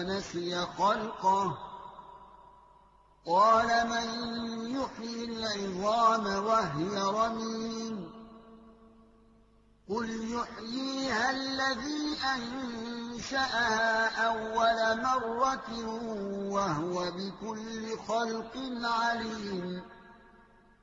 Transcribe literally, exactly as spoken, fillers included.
فنسي خلقه قال من يحيي العظام وهي رميم قل يحييها الذي أنشأها أول مرة وهو بكل خلق عليم